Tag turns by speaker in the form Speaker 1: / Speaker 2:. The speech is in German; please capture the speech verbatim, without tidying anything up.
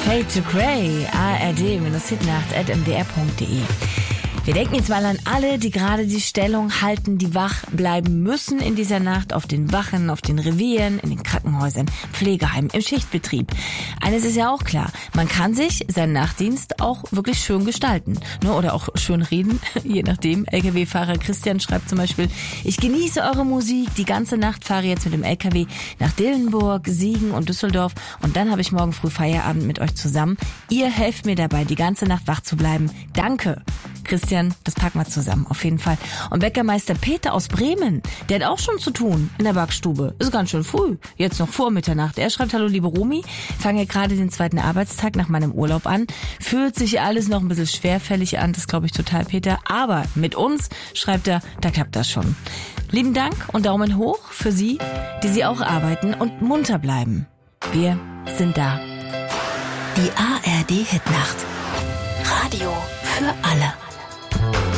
Speaker 1: Fade to Grey, A R D Hitnacht at m d r punkt d e. Wir denken jetzt mal an alle, die gerade die Stellung halten, die wach bleiben müssen in dieser Nacht auf den Wachen, auf den Revieren, in den Krankenhäusern, Pflegeheimen, im Schichtbetrieb. Eines ist ja auch klar, man kann sich seinen Nachtdienst auch wirklich schön gestalten, ne? Oder auch schön reden, je nachdem. L K W-Fahrer Christian schreibt zum Beispiel: Ich genieße eure Musik, die ganze Nacht fahre jetzt mit dem L K W nach Dillenburg, Siegen und Düsseldorf und dann habe ich morgen früh Feierabend mit euch zusammen. Ihr helft mir dabei, die ganze Nacht wach zu bleiben. Danke. Christian, das packen wir zusammen, auf jeden Fall. Und Bäckermeister Peter aus Bremen, der hat auch schon zu tun in der Backstube. Ist ganz schön früh, jetzt noch vor Mitternacht. Er schreibt: Hallo liebe Romy, fange gerade den zweiten Arbeitstag nach meinem Urlaub an. Fühlt sich alles noch ein bisschen schwerfällig an, das glaube ich total, Peter. Aber mit uns, schreibt er, da klappt das schon. Lieben Dank und Daumen hoch für Sie, die Sie auch arbeiten und munter bleiben. Wir sind da.
Speaker 2: Die A R D Hitnacht. Radio für alle.